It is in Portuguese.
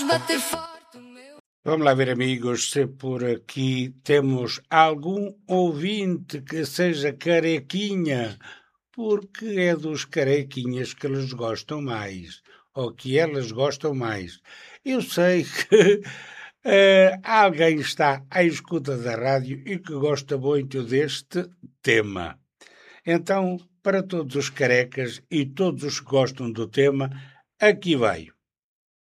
bater forte o meu. Vamos lá ver, amigos, se por aqui temos algum ouvinte que seja carequinha, porque é dos carequinhas que eles gostam mais, ou que elas gostam mais. Eu sei que alguém está à escuta da rádio e que gosta muito deste tema. Então, para todos os carecas e todos os que gostam do tema, aqui vai.